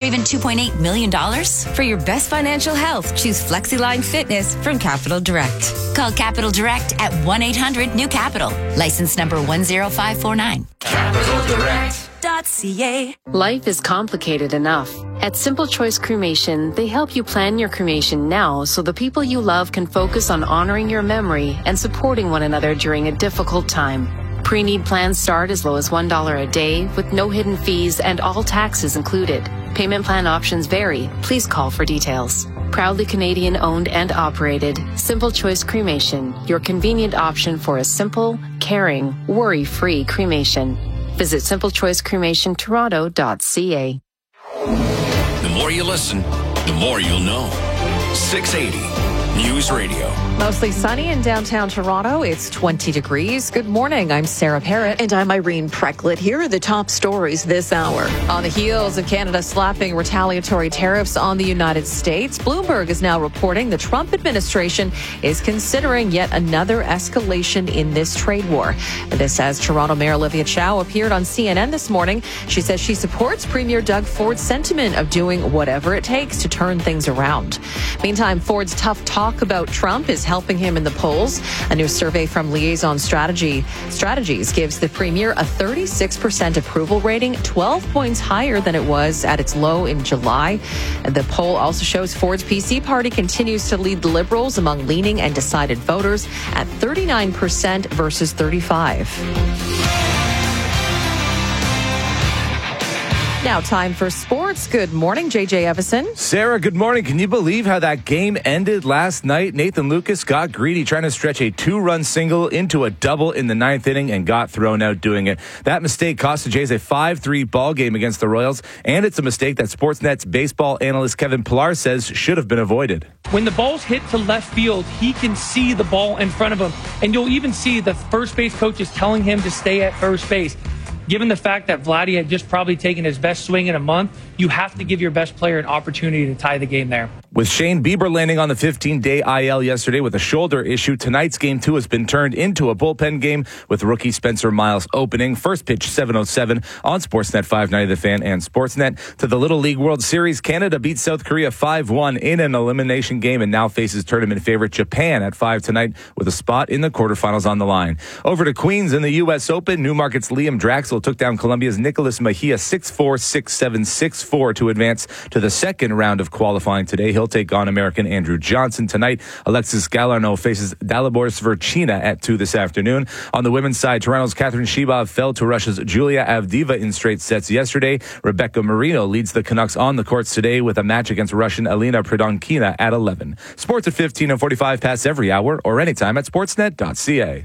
even $2.8 million? For your best financial health, choose FlexiLine Fitness from Capital Direct. Call Capital Direct at 1-800-NEW-CAPITAL. License number 10549. CapitalDirect.ca. Life is complicated enough. At Simple Choice Cremation, they help you plan your cremation now so the people you love can focus on honoring your memory and supporting one another during a difficult time. Pre-need plans start as low as $1 a day with no hidden fees and all taxes included. Payment plan options vary. Please call for details. Proudly Canadian owned and operated, Simple Choice Cremation, your convenient option for a simple, caring, worry-free cremation. Visit simplechoicecremationtoronto.ca. The more you listen, the more you'll know. 680 News Radio. Mostly sunny in downtown Toronto. It's 20 degrees. Good morning. I'm Sarah Parrott. And I'm Irene Precklett. Here are the top stories this hour. On the heels of Canada slapping retaliatory tariffs on the United States, Bloomberg is now reporting the Trump administration is considering yet another escalation in this trade war. This as Toronto Mayor Olivia Chow appeared on CNN this morning. She says she supports Premier Doug Ford's sentiment of doing whatever it takes to turn things around. Meantime, Ford's tough talk about Trump is helping him in the polls. A new survey from Liaison Strategies gives the premier a 36% approval rating, 12 points higher than it was at its low in July. The poll also shows Ford's PC party continues to lead the Liberals among leaning and decided voters at 39% versus 35%. Now time for sports. Good morning, JJ Evison. Sarah, good morning. Can you believe how that game ended last night? Nathan Lucas got greedy trying to stretch a 2-run single into a double in the 9th inning and got thrown out doing it. That mistake cost the Jays a 5-3 ball game against the Royals, and it's a mistake that Sportsnet's baseball analyst Kevin Pillar says should have been avoided. When the ball's hit to left field, he can see the ball in front of him, and you'll even see the first base coach is telling him to stay at first base. Given the fact that Vladdy had just probably taken his best swing in a month, you have to give your best player an opportunity to tie the game there. With Shane Bieber landing on the 15-day IL yesterday with a shoulder issue, tonight's Game 2 has been turned into a bullpen game with rookie Spencer Miles opening. First pitch 7:07 on Sportsnet 590 The Fan and Sportsnet. To the Little League World Series, Canada beat South Korea 5-1 in an elimination game and now faces tournament favorite Japan at 5 tonight with a spot in the quarterfinals on the line. Over to Queens in the U.S. Open. Newmarket's Liam Draxl took down Colombia's Nicolas Mejia 6-4, 6-7, 6-4 to advance to the second round of qualifying today. He'll take on American Andrew Johnson tonight. Alexis Galarneau faces Dalibor Svechina at 2 this afternoon. On the women's side, Toronto's Catherine Shibov fell to Russia's Julia Avdiva in straight sets yesterday. Rebecca Marino leads the Canucks on the courts today with a match against Russian Elena Pridonkina at 11. Sports at 15 and 45 past every hour or anytime at sportsnet.ca.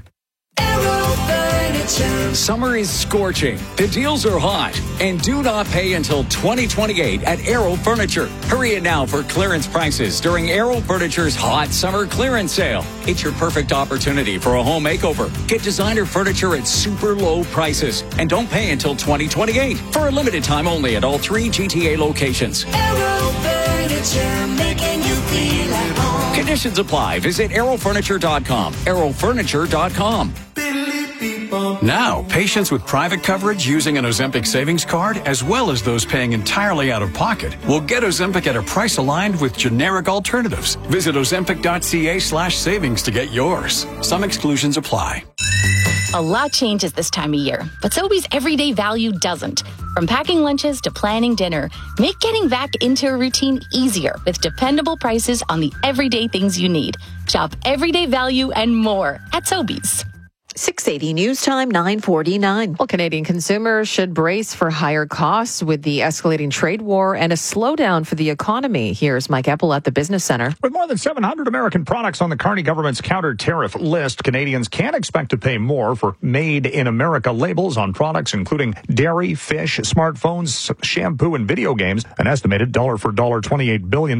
Summer is scorching, the deals are hot, and do not pay until 2028 at Aero Furniture. Hurry in now for clearance prices during Aero Furniture's hot summer clearance sale. It's your perfect opportunity for a home makeover. Get designer furniture at super low prices, and don't pay until 2028 for a limited time only at all 3 GTA locations. Aero Furniture, making you feel at home. Conditions apply. Visit aerofurniture.com. aerofurniture.com. Now, patients with private coverage using an Ozempic savings card, as well as those paying entirely out of pocket, will get Ozempic at a price aligned with generic alternatives. Visit ozempic.ca/savings to get yours. Some exclusions apply. A lot changes this time of year, but Sobeys everyday value doesn't. From packing lunches to planning dinner, make getting back into a routine easier with dependable prices on the everyday things you need. Shop everyday value and more at Sobeys. 680 News Time, 9:49. Well, Canadian consumers should brace for higher costs with the escalating trade war and a slowdown for the economy. Here's Mike Eppel at the Business Center. With more than 700 American products on the Carney government's counter-tariff list, Canadians can expect to pay more for Made in America labels on products including dairy, fish, smartphones, shampoo, and video games. An estimated dollar-for-dollar $28 billion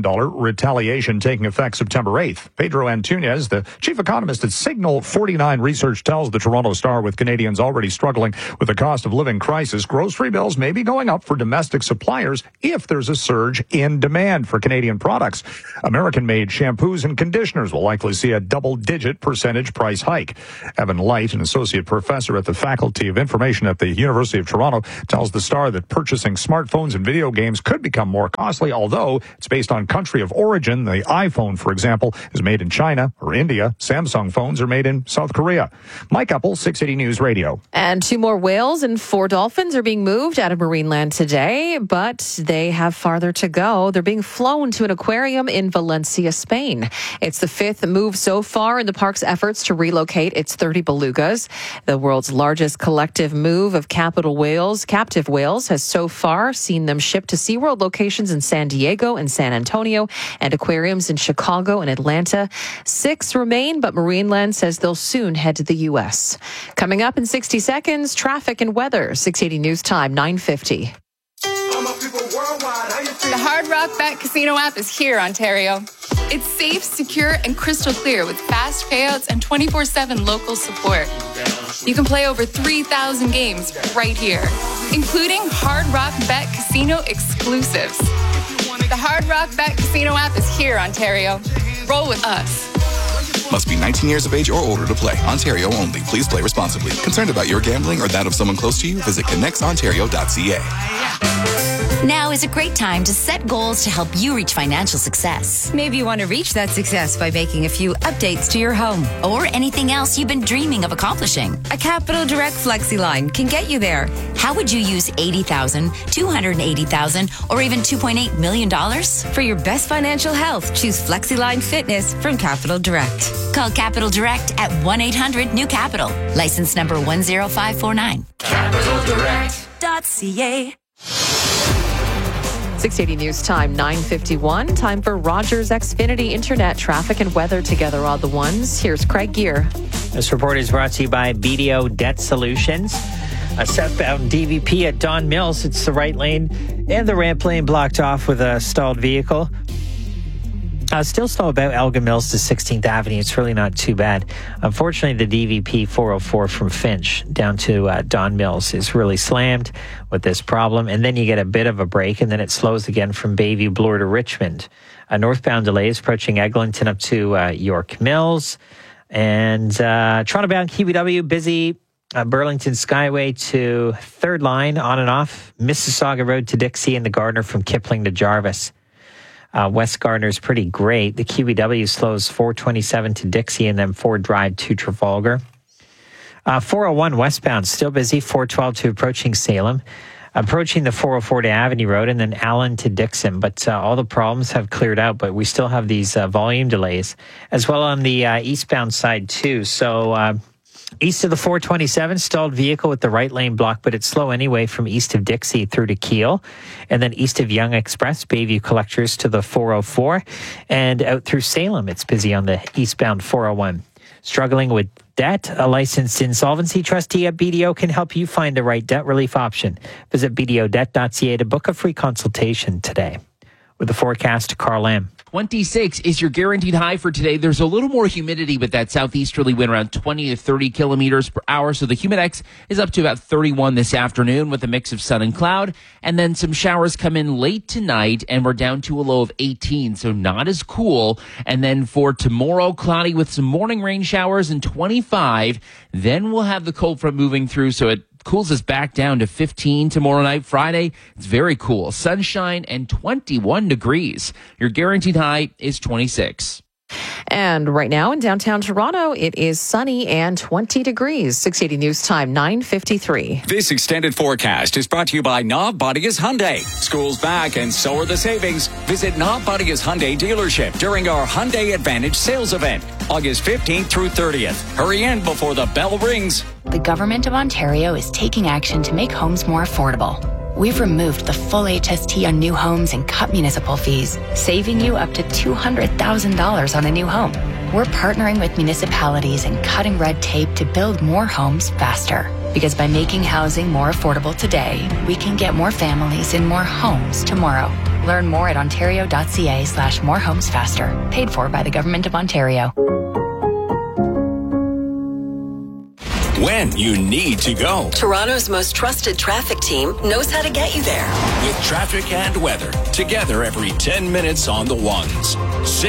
retaliation taking effect September 8th. Pedro Antunes, the chief economist at Signal 49 Research, tells tells the Toronto Star with Canadians already struggling with the cost of living crisis, grocery bills may be going up for domestic suppliers if there's a surge in demand for Canadian products. American-made shampoos and conditioners will likely see a double-digit percentage price hike. Evan Light, an associate professor at the Faculty of Information at the University of Toronto, tells the Star that purchasing smartphones and video games could become more costly, although it's based on country of origin. The iPhone, for example, is made in China or India. Samsung phones are made in South Korea. Mike Uppel, 680 News Radio. And 2 more whales and 4 dolphins are being moved out of Marineland today, but they have farther to go. They're being flown to an aquarium in Valencia, Spain. It's the 5th move so far in the park's efforts to relocate its 30 belugas. The world's largest collective move of captive whales has so far seen them shipped to SeaWorld locations in San Diego and San Antonio and aquariums in Chicago and Atlanta. 6 remain, but Marineland says they'll soon head to the U.S. Coming up in 60 seconds, traffic and weather. 680 News Time, 9:50. The Hard Rock Bet Casino app is here, Ontario. It's safe, secure, and crystal clear with fast payouts and 24/7 local support. You can play over 3,000 games right here, including Hard Rock Bet Casino exclusives. The Hard Rock Bet Casino app is here, Ontario. Roll with us. Must be 19 years of age or older to play. Ontario only. Please play responsibly. Concerned about your gambling or that of someone close to you? Visit connectsontario.ca. Now is a great time to set goals to help you reach financial success. Maybe you want to reach that success by making a few updates to your home. Or anything else you've been dreaming of accomplishing. A Capital Direct FlexiLine can get you there. How would you use $80,000, $280,000, or even $2.8 million? For your best financial health, choose FlexiLine Fitness from Capital Direct. Call Capital Direct at 1-800-NEW-CAPITAL. License number 10549. CapitalDirect.ca. 680 News Time, 9:51. Time for Rogers Xfinity Internet traffic and weather together all the ones. Here's Craig Gear. This report is brought to you by BDO Debt Solutions. A southbound DVP at Don Mills. It's the right lane and the ramp lane blocked off with a stalled vehicle. Still slow about Elgin Mills to 16th Avenue. It's really not too bad. Unfortunately, the DVP 404 from Finch down to Don Mills is really slammed with this problem. And then you get a bit of a break, and then it slows again from Bayview Bloor to Richmond. Northbound delays approaching Eglinton up to York Mills. And Toronto-bound QBW busy. Burlington Skyway to 3rd line on and off. Mississauga Road to Dixie, and the Gardner from Kipling to Jarvis. West Gardner's pretty great. The QBW slows 427 to Dixie and then Ford Drive to Trafalgar. 401 westbound, still busy, 412 to approaching Salem. Approaching the 404 to Avenue Road and then Allen to Dixon. But all the problems have cleared out, but we still have these volume delays. As well on the eastbound side too. So east of the 427, stalled vehicle with the right lane blocked, but it's slow anyway from east of Dixie through to Kiel. And then east of Young Express, Bayview Collectors to the 404. And out through Salem, it's busy on the eastbound 401. Struggling with debt? A licensed insolvency trustee at BDO can help you find the right debt relief option. Visit bdodebt.ca to book a free consultation today. With the forecast, Carl Lamb. 26 is your guaranteed high for today. There's a little more humidity with that southeasterly wind around 20 to 30 kilometers per hour. So the humidex is up to about 31 this afternoon with a mix of sun and cloud. And then some showers come in late tonight and we're down to a low of 18. So not as cool. And then for tomorrow, cloudy with some morning rain showers and 25. Then we'll have the cold front moving through. So it cools us back down to 15 tomorrow night. Friday, it's very cool. Sunshine and 21 degrees. Your guaranteed high is 26. And right now in downtown Toronto, it is sunny and 20 degrees. 680 News Time, 9:53. This extended forecast is brought to you by Knob Bodia's Hyundai. School's back and so are the savings. Visit Knob Bodia's Hyundai dealership during our Hyundai Advantage sales event, August 15th through 30th. Hurry in before the bell rings. The Government of Ontario is taking action to make homes more affordable. We've removed the full HST on new homes and cut municipal fees, saving you up to $200,000 on a new home. We're partnering with municipalities and cutting red tape to build more homes faster. Because by making housing more affordable today, we can get more families in more homes tomorrow. Learn more at ontario.ca/morehomesfaster. Paid for by the Government of Ontario. when you need to go. Toronto's most trusted traffic team knows how to get you there. With traffic and weather, together every 10 minutes on the ones.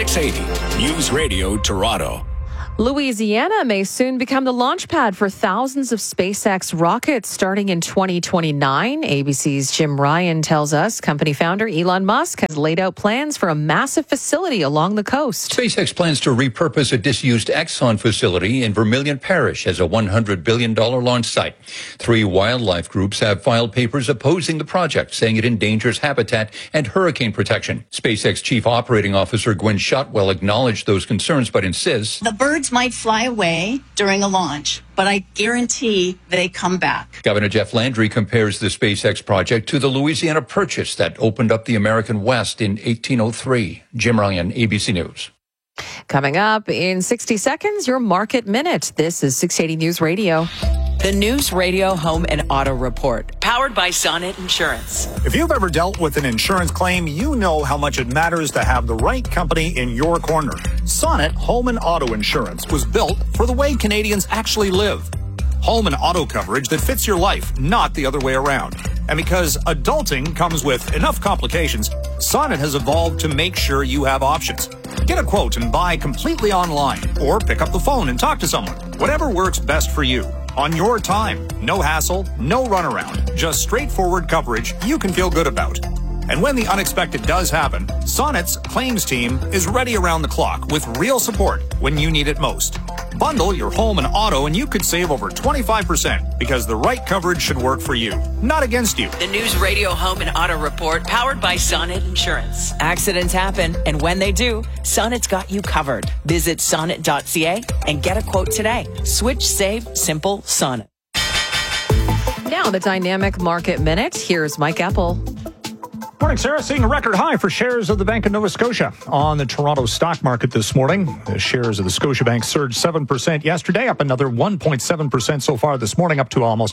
680 News Radio Toronto. Louisiana may soon become the launch pad for thousands of SpaceX rockets starting in 2029. ABC's Jim Ryan tells us company founder Elon Musk has laid out plans for a massive facility along the coast. SpaceX plans to repurpose a disused Exxon facility in Vermilion Parish as a $100 billion launch site. 3 wildlife groups have filed papers opposing the project, saying it endangers habitat and hurricane protection. SpaceX Chief Operating Officer Gwen Shotwell acknowledged those concerns, but insists the birds might fly away during a launch, but I guarantee they come back. Governor Jeff Landry compares the SpaceX project to the Louisiana Purchase that opened up the American West in 1803. Jim Ryan, ABC News. Coming up in 60 seconds, your Market Minute. This is 680 News Radio. The News Radio Home and Auto Report, powered by Sonnet Insurance. If you've ever dealt with an insurance claim, you know how much it matters to have the right company in your corner. Sonnet Home and Auto Insurance was built for the way Canadians actually live. Home and auto coverage that fits your life, not the other way around. And because adulting comes with enough complications, Sonnet has evolved to make sure you have options. Get a quote and buy completely online, or pick up the phone and talk to someone. Whatever works best for you. On your time. No hassle, no runaround. Just straightforward coverage you can feel good about. And when the unexpected does happen, Sonnet's claims team is ready around the clock with real support when you need it most. Bundle your home and auto and you could save over 25% because the right coverage should work for you, not against you. The News Radio Home and Auto Report, powered by Sonnet Insurance. Accidents happen, and when they do, Sonnet's got you covered. Visit sonnet.ca and get a quote today. Switch, save, simple, Sonnet. Now the Dynamic Market Minute. Here's Mike Apple. Morning, Sarah. Seeing a record high for shares of the Bank of Nova Scotia on the Toronto stock market this morning. The shares of the Scotiabank surged 7% yesterday, up another 1.7% so far this morning, up to almost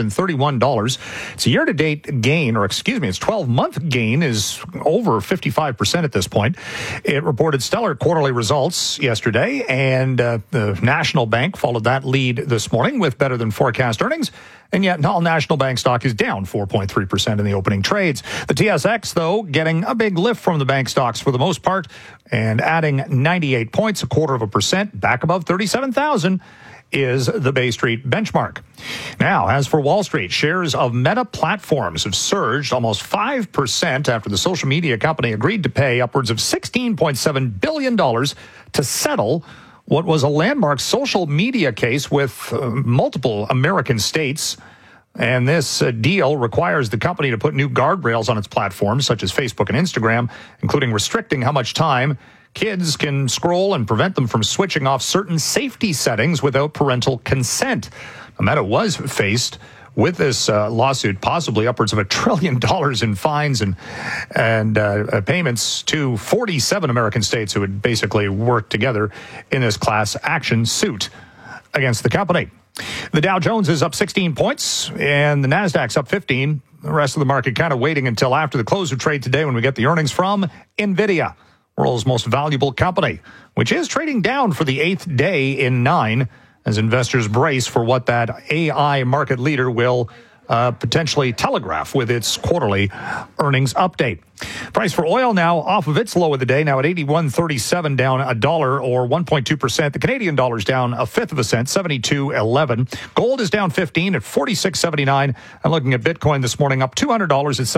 $131. It's a year-to-date gain, it's 12-month gain is over 55% at this point. It reported stellar quarterly results yesterday, and the National Bank followed that lead this morning with better than forecast earnings. And yet, all National Bank stock is down 4.3% in the opening trades. The TSX, though, getting a big lift from the bank stocks for the most part and adding 98 points, 0.25%, back above 37,000 is the Bay Street benchmark. Now, as for Wall Street, shares of Meta Platforms have surged almost 5% after the social media company agreed to pay upwards of $16.7 billion to settle what was a landmark social media case with multiple American states. And this deal requires the company to put new guardrails on its platforms, such as Facebook and Instagram, including restricting how much time kids can scroll and prevent them from switching off certain safety settings without parental consent. Now, Meta was faced with this lawsuit, possibly upwards of $1 trillion in fines and payments to 47 American states who had basically worked together in this class action suit against the company. The Dow Jones is up 16 points, and the Nasdaq's up 15. The rest of the market kind of waiting until after the close of trade today when we get the earnings from NVIDIA, world's most valuable company, which is trading down for the 8th day in 9. As investors brace for what that AI market leader will potentially telegraph with its quarterly earnings update. Price for oil now off of its low of the day, now at 81.37, down $1 or 1.2%. The Canadian dollar's down 1/5 cent, 72.11. Gold is down 15 at 46.79. And looking at Bitcoin this morning, up $200 at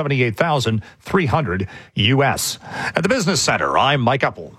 78,300 US. At the Business Center, I'm Mike Apple.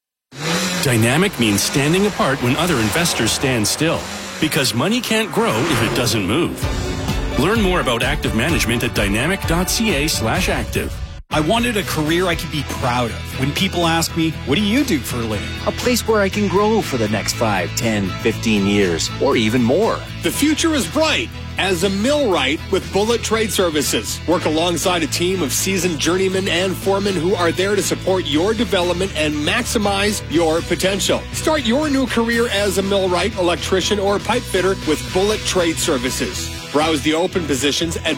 Dynamic means standing apart when other investors stand still, because money can't grow if it doesn't move. Learn more about active management at dynamic.ca/active. I wanted a career I could be proud of. When people ask me, what do you do for a living? A place where I can grow for the next 5, 10, 15 years, or even more. The future is bright as a millwright with Bullet Trade Services. Work alongside a team of seasoned journeymen and foremen who are there to support your development and maximize your potential. Start your new career as a millwright, electrician, or pipe fitter with Bullet Trade Services. Browse the open positions at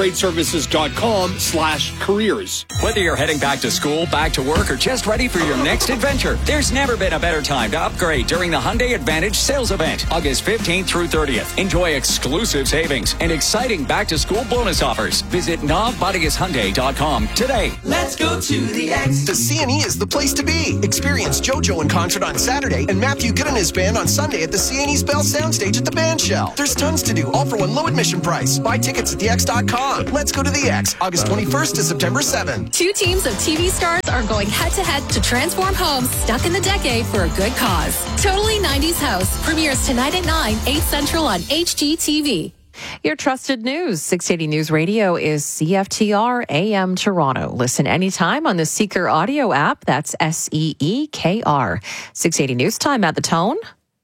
bullettradeservices.com/careers. Whether you're heading back to school, back to work, or just ready for your next adventure, there's never been a better time to upgrade during the Hyundai Advantage sales event, August 15th through 30th. Enjoy exclusive savings and exciting back-to-school bonus offers. Visit NavBodiusHyundai.com today. Let's go to the X. The CNE is the place to be. Experience JoJo in concert on Saturday and Matthew Good and his band on Sunday at the CNE's Bell Soundstage at the Band Shell. There's tons to do, all for one low admission price. Buy tickets at thex.com. Let's go to the X, August 21st to September 7th. Two teams of TV stars are going head-to-head to transform homes stuck in the decade for a good cause. Totally 90s House premieres tonight at 9, 8 Central on HGTV. Your trusted news. 680 News Radio is CFTR AM Toronto. Listen anytime on the Seeker audio app. That's SEEKR. 680 News Time at the tone.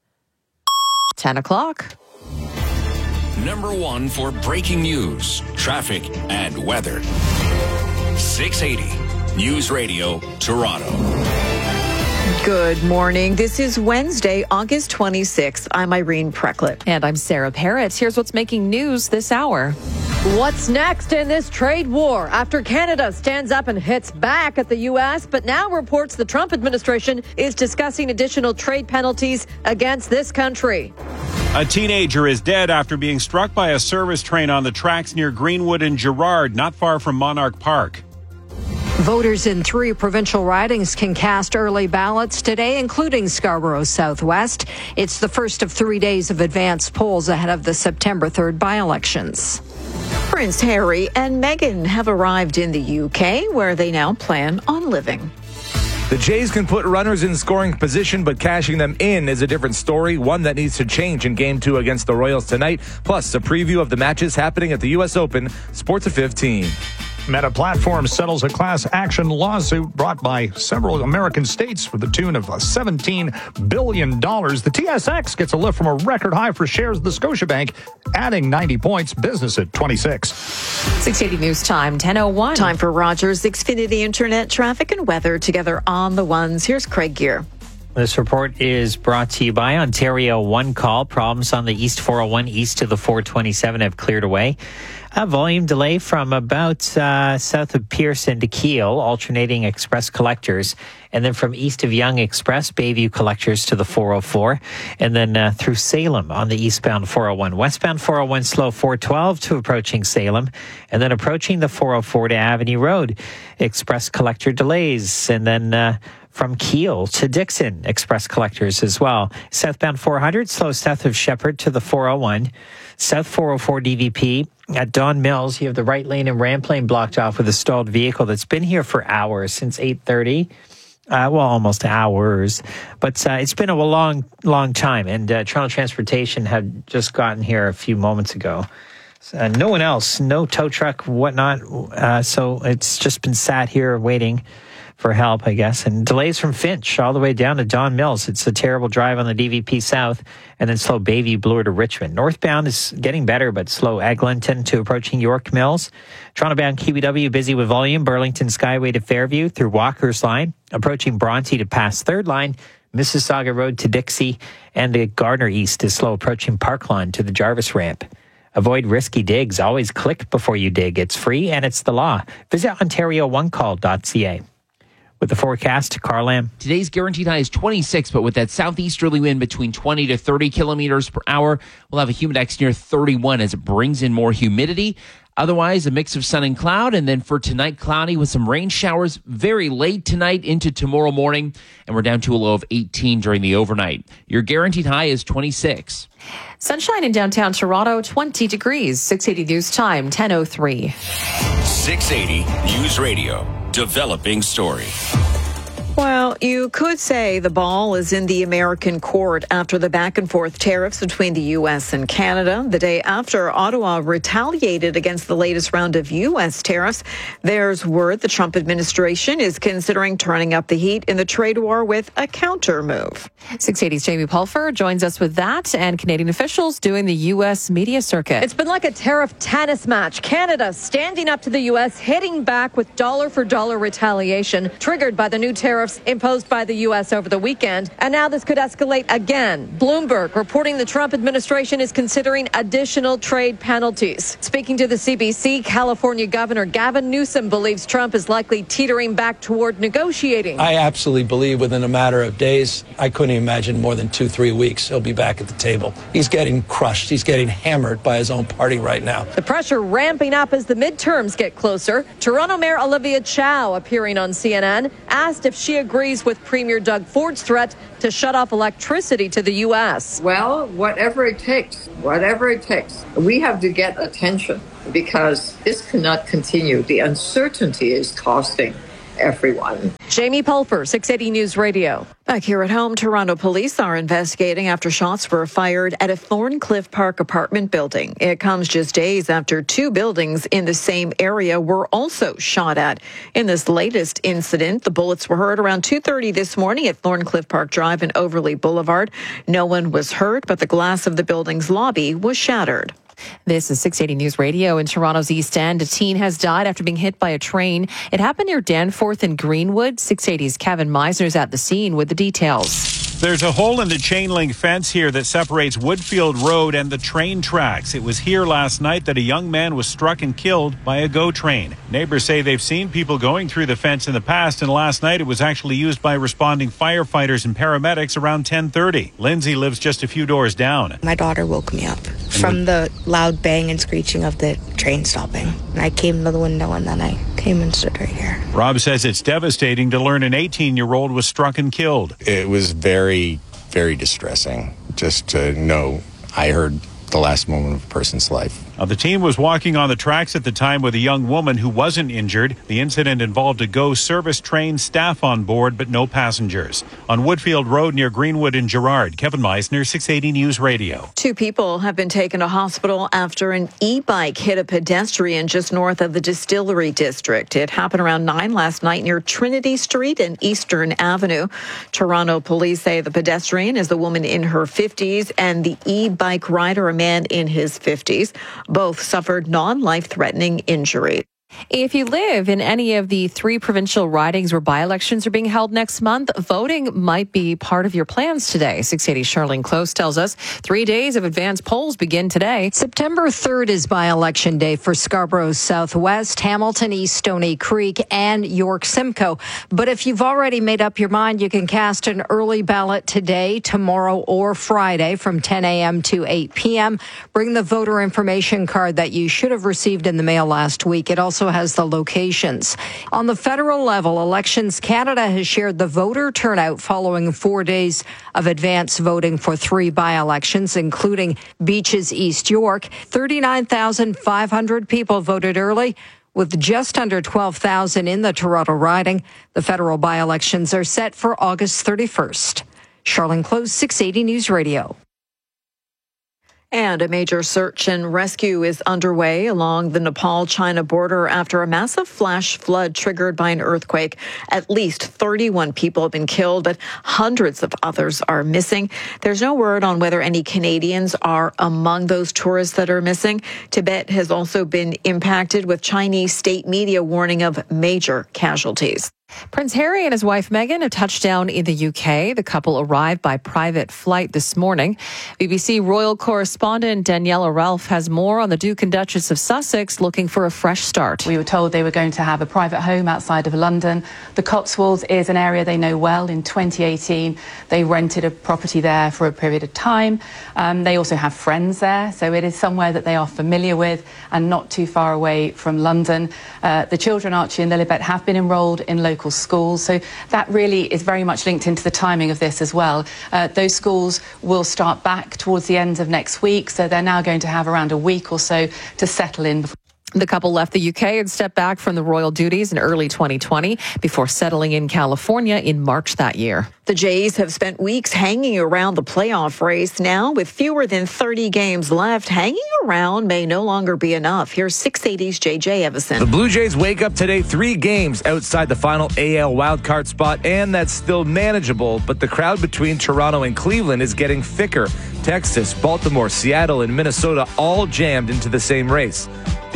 10 o'clock. Number one for breaking news, traffic, and weather. 680 News Radio, Toronto. Good morning. This is Wednesday, August 26th. I'm Irene Precklett. And I'm Sarah Parrott. Here's what's making news this hour. What's next in this trade war after Canada stands up and hits back at the U.S., but now reports the Trump administration is discussing additional trade penalties against this country. A teenager is dead after being struck by a service train on the tracks near Greenwood and Gerrard, not far from Monarch Park. Voters in 3 provincial ridings can cast early ballots today, including Scarborough Southwest. It's the first of 3 days of advanced polls ahead of the September 3rd by-elections. Prince Harry and Meghan have arrived in the UK, where they now plan on living. The Jays can put runners in scoring position, but cashing them in is a different story, one that needs to change in Game 2 against the Royals tonight, plus a preview of the matches happening at the U.S. Open, Sports at 15. Meta Platforms settles a class action lawsuit brought by several American states for the tune of $17 billion. The TSX gets a lift from a record high for shares of the Scotiabank, adding 90 points, business at 26. 680 News Time, 10:01. Time for Rogers Xfinity Internet traffic and weather together on the ones. Here's Craig Gear. This report is brought to you by Ontario One Call. Problems on the East 401 east to the 427 have cleared away. A volume delay from about south of Pearson to Kiel, alternating express collectors, and then from east of Yonge Express, Bayview collectors to the 404, and then through Salem on the eastbound 401. Westbound 401 slow 412 to approaching Salem, and then approaching the 404 to Avenue Road. Express collector delays, and then from Kiel to Dixon, express collectors as well. Southbound 400, slow south of Shepherd to the 401. South 404 DVP at Don Mills. You have the right lane and ramp lane blocked off with a stalled vehicle that's been here for hours, since 8:30. Almost hours. But it's been a long time. And Toronto Transportation had just gotten here a few moments ago. No one else, no tow truck, whatnot. So it's just been sat here waiting for help, I guess. And delays from Finch all the way down to Don Mills. It's a terrible drive on the DVP South, and then slow Bayview Bloor to Richmond. Northbound is getting better, but slow Eglinton to approaching York Mills. Toronto-bound QEW busy with volume. Burlington Skyway to Fairview through Walker's Line. Approaching Bronte to pass Third Line. Mississauga Road to Dixie. And the Gardner East is slow approaching Parklawn to the Jarvis Ramp. Avoid risky digs. Always click before you dig. It's free and it's the law. Visit OntarioOneCall.ca. With the forecast, Carl Lamb. Today's guaranteed high is 26, but with that southeasterly wind between 20 to 30 kilometers per hour, we'll have a humidex near 31 as it brings in more humidity. Otherwise, a mix of sun and cloud, and then for tonight, cloudy with some rain showers very late tonight into tomorrow morning, and we're down to a low of 18 during the overnight. Your guaranteed high is 26. Sunshine in downtown Toronto, 20 degrees. 680 News Time, 10:03. 680 News Radio. Developing story. Well, you could say the ball is in the American court after the back-and-forth tariffs between the U.S. and Canada. The day after Ottawa retaliated against the latest round of U.S. tariffs, there's word the Trump administration is considering turning up the heat in the trade war with a counter move. 680's Jamie Pulfer joins us with that, and Canadian officials doing the U.S. media circuit. It's been like a tariff tennis match. Canada standing up to the U.S., hitting back with dollar-for-dollar retaliation, triggered by the new tariff tariffs imposed by the U.S. over the weekend. And now this could escalate again. Bloomberg reporting the Trump administration is considering additional trade penalties. Speaking to the CBC, California Governor Gavin Newsom believes Trump is likely teetering back toward negotiating. I absolutely believe within a matter of days, I couldn't imagine more than 2-3 weeks, he'll be back at the table. He's getting crushed. He's getting hammered by his own party right now. The pressure ramping up as the midterms get closer. Toronto Mayor Olivia Chow, appearing on CNN, asked if she agrees with Premier Doug Ford's threat to shut off electricity to the U.S. Well, whatever it takes. We have to get attention because this cannot continue. The uncertainty is costing everyone. Jamie Pulfer, 680 News Radio. Back here at home, Toronto police are investigating after shots were fired at a Thorncliffe Park apartment building. It comes just days after 2 buildings in the same area were also shot at. In this latest incident, the bullets were heard around 2:30 this morning at Thorncliffe Park Drive and Overley Boulevard. No one was hurt, but the glass of the building's lobby was shattered. This is 680 News Radio. In Toronto's East End, a teen has died after being hit by a train. It happened near Danforth and Greenwood. 680's Kevin Meisner's at the scene with the details. There's a hole in the chain link fence here that separates Woodfield Road and the train tracks. It was here last night that a young man was struck and killed by a GO train. Neighbors say they've seen people going through the fence in the past, and last night it was actually used by responding firefighters and paramedics around 10:30. Lindsay lives just a few doors down. My daughter woke me up from the loud bang and screeching of the train stopping. And I came to the window and then I came and stood right here. Rob says it's devastating to learn an 18-year-old was struck and killed. It was very, very distressing just to know I heard the last moment of a person's life. The team was walking on the tracks at the time with a young woman who wasn't injured. The incident involved a GO service train staff on board, but no passengers. On Woodfield Road near Greenwood and Gerrard, Kevin Meisner, 680 News Radio. 2 people have been taken to hospital after an e-bike hit a pedestrian just north of the Distillery District. It happened around 9 last night near Trinity Street and Eastern Avenue. Toronto police say the pedestrian is a woman in her 50s and the e-bike rider a man in his 50s. Both suffered non-life-threatening injury. If you live in any of the 3 provincial ridings where by-elections are being held next month, voting might be part of your plans today. 680 Charlene Close tells us 3 days of advanced polls begin today. September 3rd is by-election day for Scarborough Southwest, Hamilton East, Stony Creek, and York Simcoe. But if you've already made up your mind, you can cast an early ballot today, tomorrow, or Friday from 10 a.m. to 8 p.m. Bring the voter information card that you should have received in the mail last week. It also has the locations. On the federal level, Elections Canada has shared the voter turnout following 4 days of advance voting for 3 by-elections, including Beaches East York. 39,500 people voted early, with just under 12,000 in the Toronto riding. The federal by-elections are set for August 31st. Charlene Close, 680 News Radio. And a major search and rescue is underway along the Nepal-China border after a massive flash flood triggered by an earthquake. At least 31 people have been killed, but hundreds of others are missing. There's no word on whether any Canadians are among those tourists that are missing. Tibet has also been impacted, with Chinese state media warning of major casualties. Prince Harry and his wife Meghan have touched down in the UK. The couple arrived by private flight this morning. BBC royal correspondent Daniela Ralph has more on the Duke and Duchess of Sussex looking for a fresh start. We were told they were going to have a private home outside of London. The Cotswolds is an area they know well. In 2018, they rented a property there for a period of time. They also have friends there, so it is somewhere that they are familiar with and not too far away from London. The children, Archie and Lilibet, have been enrolled in local schools, so that really is very much linked into the timing of this as well. Those schools will start back towards the end of next week, so they're now going to have around a week or so to settle in. The couple left the UK and stepped back from the royal duties in early 2020 before settling in California in March that year. The Jays have spent weeks hanging around the playoff race. Now, with fewer than 30 games left, hanging around may no longer be enough. Here's 680's JJ Evison. The Blue Jays wake up today 3 games outside the final AL wildcard spot, and that's still manageable, but the crowd between Toronto and Cleveland is getting thicker. Texas, Baltimore, Seattle, and Minnesota all jammed into the same race.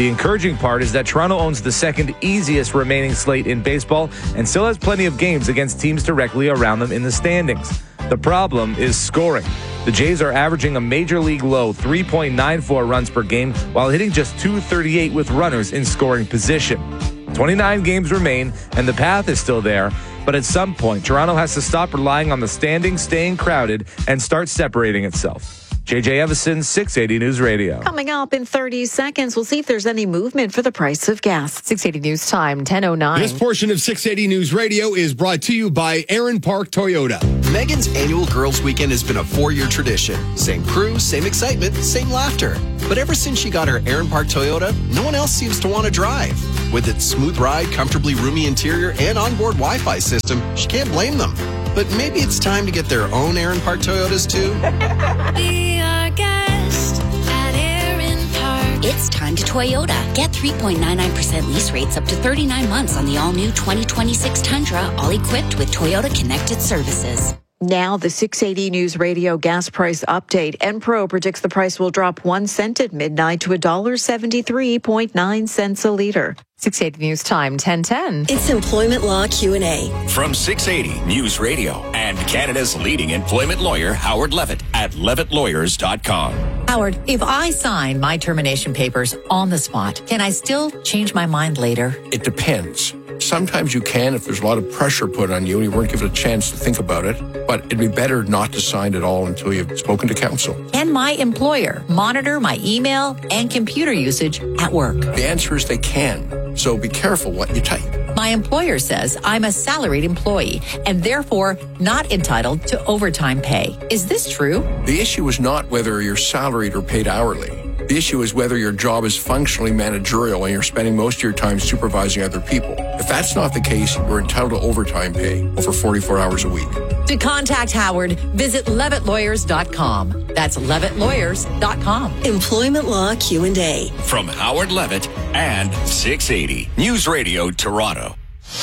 The encouraging part is that Toronto owns the second easiest remaining slate in baseball and still has plenty of games against teams directly around them in the standings. The problem is scoring. The Jays are averaging a major league low 3.94 runs per game while hitting just .238 with runners in scoring position. 29 games remain, and the path is still there. But at some point, Toronto has to stop relying on the standings staying crowded and start separating itself. JJ Evison, 680 News Radio. Coming up in 30 seconds, we'll see if there's any movement for the price of gas. 680 News Time, 10:09. This portion of 680 News Radio is brought to you by Aaron Park Toyota. Megan's annual Girls Weekend has been a 4-year tradition. Same crew, same excitement, same laughter. But ever since she got her Aaron Park Toyota, no one else seems to want to drive. With its smooth ride, comfortably roomy interior, and onboard Wi-Fi system, she can't blame them. But maybe it's time to get their own Aaron Park Toyotas too. Be our guest at Aaron Park. It's time to Toyota. Get 3.99% lease rates up to 39 months on the all-new 2026 Tundra, all equipped with Toyota Connected Services. Now, the 680 News Radio gas price update. Enpro predicts the price will drop 1 cent at midnight to $1.73.9 a liter. 680 News Time, 10:10. It's Employment Law Q&A. From 680 News Radio and Canada's leading employment lawyer, Howard Levitt, at levittlawyers.com. Howard, if I sign my termination papers on the spot, can I still change my mind later? It depends. Sometimes you can if there's a lot of pressure put on you and you weren't given a chance to think about it. But it'd be better not to sign at all until you've spoken to counsel. Can my employer monitor my email and computer usage at work? The answer is they can. So be careful what you type. My employer says I'm a salaried employee and therefore not entitled to overtime pay. Is this true? The issue is not whether you're salaried or paid hourly. The issue is whether your job is functionally managerial and you're spending most of your time supervising other people. If that's not the case, you're entitled to overtime pay over 44 hours a week. To contact Howard, visit levittlawyers.com. That's levittlawyers.com. Employment Law Q&A. From Howard Levitt and 680 News Radio Toronto.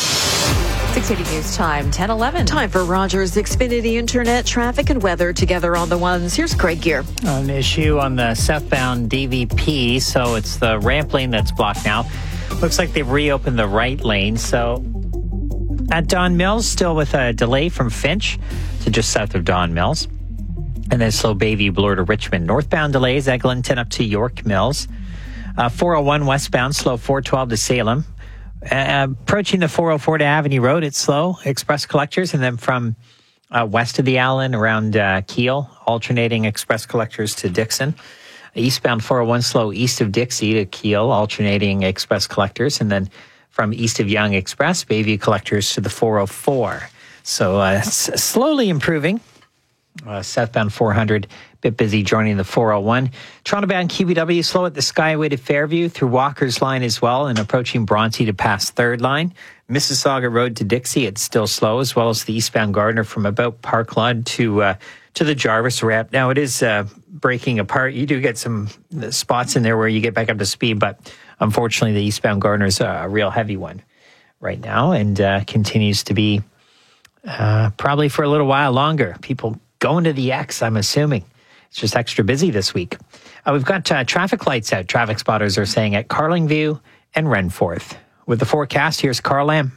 680 News Time, 10:11. Time for Rogers Xfinity Internet traffic and weather together on the ones. Here's Craig Gear. An issue on the southbound DVP, so it's the ramp lane that's blocked now. Looks like they've reopened the right lane, so at Don Mills, still with a delay from Finch to just south of Don Mills. And then slow Bayview Bloor to Richmond. Northbound delays, Eglinton up to York Mills. 401 westbound, slow 412 to Salem. Approaching the 404 to Avenue Road, it's slow. Express collectors, and then from west of the Allen around Kiel, alternating express collectors to Dixon. Eastbound 401 slow east of Dixie to Kiel, alternating express collectors, and then from east of Yonge Express, Bayview collectors to the 404. So slowly improving. Southbound 400, bit busy joining the 401. Toronto-bound QBW slow at the Skyway to Fairview through Walker's Line as well, and approaching Bronte to pass Third Line. Mississauga Road to Dixie, it's still slow, as well as the eastbound Gardner from about Parkland to the Jarvis ramp. Now it is breaking apart. You do get some spots in there where you get back up to speed, but unfortunately the eastbound Gardner is a real heavy one right now, and continues to be probably for a little while longer. People going to the X, I'm assuming. It's just extra busy this week. We've got traffic lights out, traffic spotters are saying, at Carlingview and Renforth. With the forecast, here's Carl Lamb.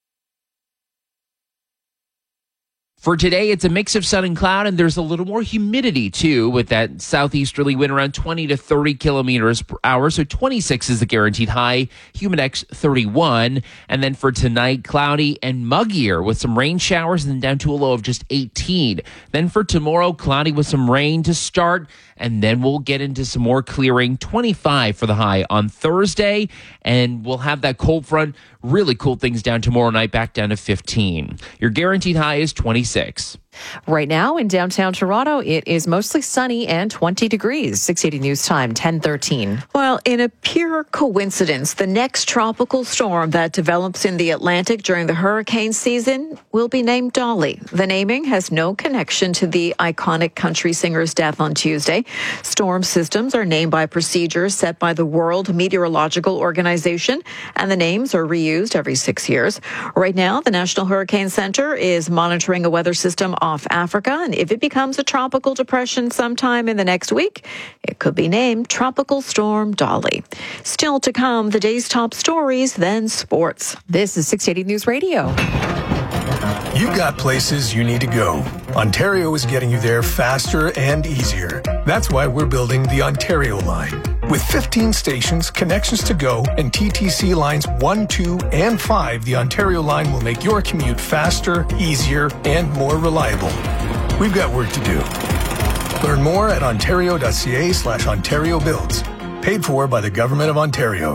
For today, it's a mix of sun and cloud, and there's a little more humidity, too, with that southeasterly wind around 20 to 30 kilometers per hour. So 26 is the guaranteed high, Humidex 31. And then for tonight, cloudy and muggier with some rain showers and then down to a low of just 18. Then for tomorrow, cloudy with some rain to start, and then we'll get into some more clearing, 25 for the high on Thursday. And we'll have that cold front really cool things down tomorrow night, back down to 15. Your guaranteed high is 26. Right now in downtown Toronto, it is mostly sunny and 20 degrees. 680 News Time, 10:13. Well, in a pure coincidence, the next tropical storm that develops in the Atlantic during the hurricane season will be named Dolly. The naming has no connection to the iconic country singer's death on Tuesday. Storm systems are named by procedures set by the World Meteorological Organization, and the names are reused every 6 years. Right now, the National Hurricane Center is monitoring a weather system off Africa. And if it becomes a tropical depression sometime in the next week, it could be named Tropical Storm Dolly. Still to come, the day's top stories, then sports. This is 680 News Radio. You've got places you need to go. Ontario is getting you there faster and easier. That's why we're building the Ontario line. With 15 stations, connections to go, and TTC lines 1, 2, and 5, the Ontario line will make your commute faster, easier, and more reliable. We've got work to do. Learn more at ontario.ca/Ontario Builds. Paid for by the Government of Ontario.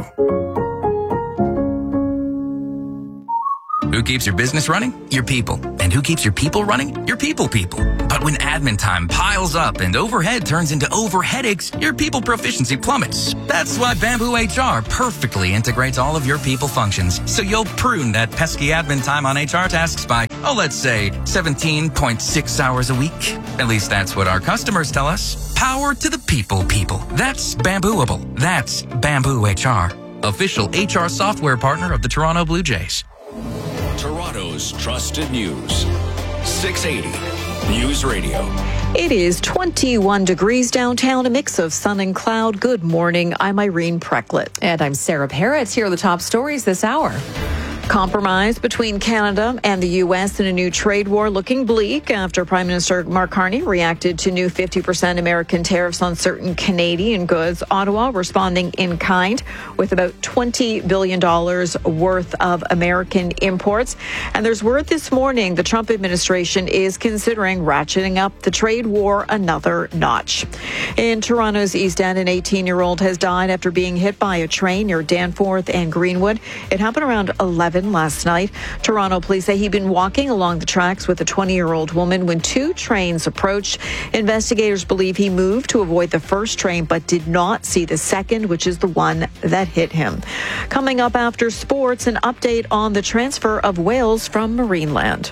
Who keeps your business running? Your people. And who keeps your people running? Your people. But when admin time piles up and overhead turns into overheadaches, your people proficiency plummets. That's why Bamboo HR perfectly integrates all of your people functions. So you'll prune that pesky admin time on HR tasks by, let's say 17.6 hours a week. At least that's what our customers tell us. Power to the people. That's Bambooable. That's Bamboo HR. Official HR software partner of the Toronto Blue Jays. Toronto's trusted news. 680 News Radio. It is 21 degrees downtown, a mix of sun and cloud. Good morning. I'm Irene Precklett. And I'm Sarah Parrott. Here are the top stories this hour. Compromise between Canada and the U.S. in a new trade war looking bleak after Prime Minister Mark Carney reacted to new 50% American tariffs on certain Canadian goods. Ottawa responding in kind with about $20 billion worth of American imports. And there's word this morning the Trump administration is considering ratcheting up the trade war another notch. In Toronto's East End, an 18-year-old has died after being hit by a train near Danforth and Greenwood. It happened around 11 last night. Toronto police say he'd been walking along the tracks with a 20-year-old woman when two trains approached. Investigators believe he moved to avoid the first train but did not see the second, which is the one that hit him. Coming up after sports, an update on the transfer of whales from Marineland.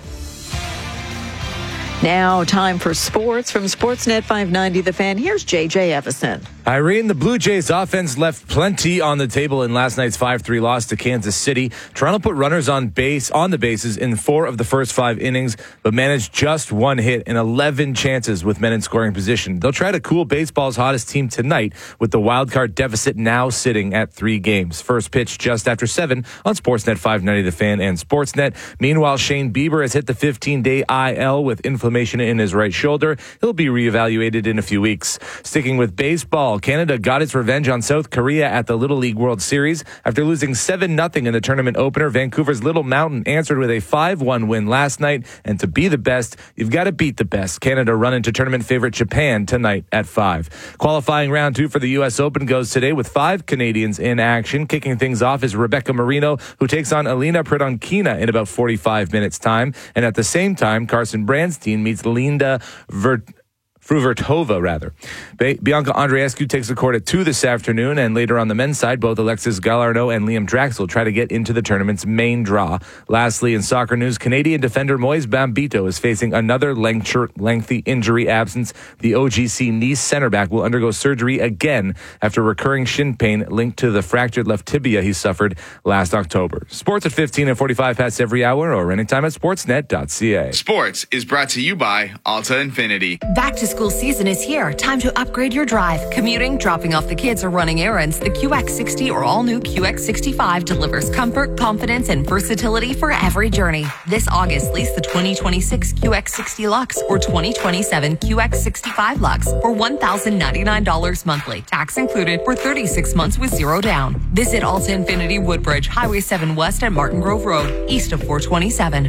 Now, time for sports from Sportsnet 590 The Fan. Here's JJ Evison. Irene, the Blue Jays offense left plenty on the table in last night's 5-3 loss to Kansas City. Toronto put runners on the bases in 4 of the first 5 innings, but managed just 1 hit and 11 chances with men in scoring position. They'll try to cool baseball's hottest team tonight with the wildcard deficit now sitting at 3 games. First pitch just after 7 on Sportsnet 590 The Fan and Sportsnet. Meanwhile, Shane Bieber has hit the 15-day IL with inflammation in his right shoulder. He'll be reevaluated in a few weeks. Sticking with baseball, Canada got its revenge on South Korea at the Little League World Series. After losing 7-0 in the tournament opener, Vancouver's Little Mountain answered with a 5-1 win last night. And to be the best, you've got to beat the best. Canada run into tournament favorite Japan tonight at 5. Qualifying round 2 for the U.S. Open goes today with 5 Canadians in action. Kicking things off is Rebecca Marino, who takes on Alina Predonkina in about 45 minutes' time. And at the same time, Carson Branstein meets Linda Fruvertova, Bianca Andreescu takes the court at 2 this afternoon, and later on the men's side, both Alexis Gallardo and Liam Draxel try to get into the tournament's main draw. Lastly, in soccer news, Canadian defender Moise Bambito is facing another lengthy injury absence. The OGC Nice center back will undergo surgery again after recurring shin pain linked to the fractured left tibia he suffered last October. Sports at 15 and 45 past every hour or anytime at sportsnet.ca. Sports is brought to you by Alta Infinity. Back to school season is here. Time to upgrade your drive. Commuting, dropping off the kids, or running errands. The QX60 or all-new QX65 delivers comfort, confidence, and versatility for every journey. This August, lease the 2026 QX60 Lux or 2027 QX65 Lux for $1,099 monthly. Tax included for 36 months with 0 down. Visit Alta Infinity Woodbridge, Highway 7 West at Martin Grove Road, east of 427.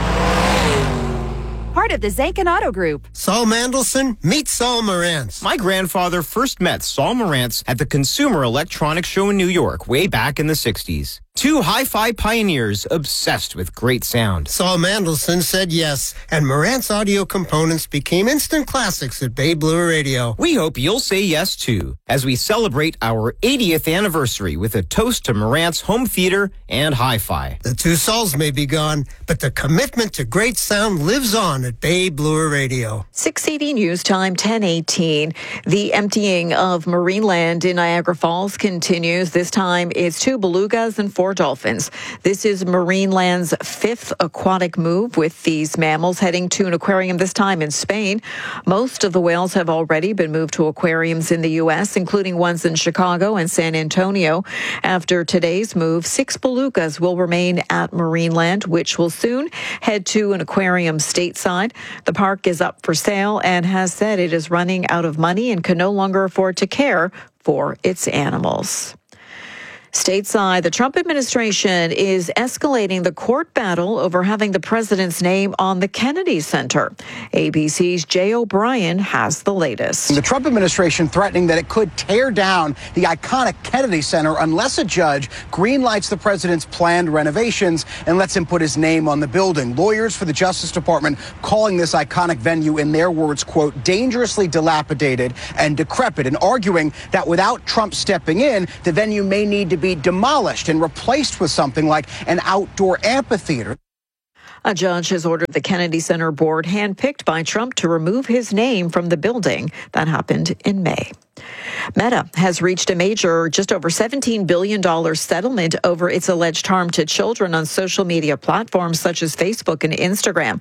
Part of the Zankin Auto Group. Saul Mandelson, meet Saul Marantz. My grandfather first met Saul Marantz at the Consumer Electronics Show in New York way back in the 60s. 2 hi-fi pioneers obsessed with great sound. Saul Mandelson said yes, and Marantz audio components became instant classics at Bay Blue Radio. We hope you'll say yes, too, as we celebrate our 80th anniversary with a toast to Marantz home theater and hi-fi. The 2 Sauls may be gone, but the commitment to great sound lives on at Bay Blue Radio. 680 News Time, 10:18. The emptying of Marineland in Niagara Falls continues. This time it's 2 belugas and 4 for dolphins. This is Marineland's 5th aquatic move, with these mammals heading to an aquarium this time in Spain. Most of the whales have already been moved to aquariums in the U.S., including ones in Chicago and San Antonio. After today's move, 6 belugas will remain at Marineland, which will soon head to an aquarium stateside. The park is up for sale and has said it is running out of money and can no longer afford to care for its animals. Stateside, the Trump administration is escalating the court battle over having the president's name on the Kennedy Center. ABC's Jay O'Brien has the latest. The Trump administration threatening that it could tear down the iconic Kennedy Center unless a judge greenlights the president's planned renovations and lets him put his name on the building. Lawyers for the Justice Department calling this iconic venue, in their words, quote, dangerously dilapidated and decrepit, and arguing that without Trump stepping in, the venue may need to be demolished and replaced with something like an outdoor amphitheater. A judge has ordered the Kennedy Center board, handpicked by Trump, to remove his name from the building. That happened in May. Meta has reached a major, just over $17 billion settlement over its alleged harm to children on social media platforms such as Facebook and Instagram.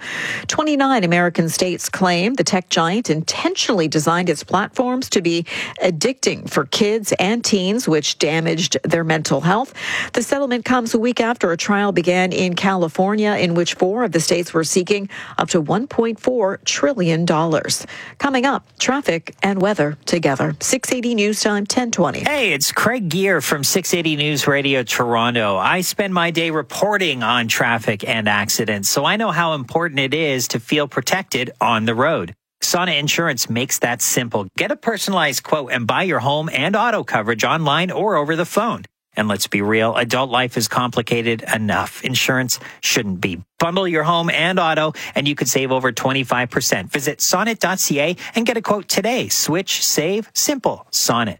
29 American states claim the tech giant intentionally designed its platforms to be addicting for kids and teens, which damaged their mental health. The settlement comes a week after a trial began in California, in which 4 of the states were seeking up to $1.4 trillion. Coming up, traffic and weather together. 680 News Time, 1020. Hey, it's Craig Gear from 680 News Radio Toronto. I spend my day reporting on traffic and accidents, so I know how important it is to feel protected on the road. Sonnet Insurance makes that simple. Get a personalized quote and buy your home and auto coverage online or over the phone. And let's be real, adult life is complicated enough. Insurance shouldn't be. Bundle your home and auto, and you could save over 25%. Visit sonnet.ca and get a quote today. Switch, save, simple. Sonnet.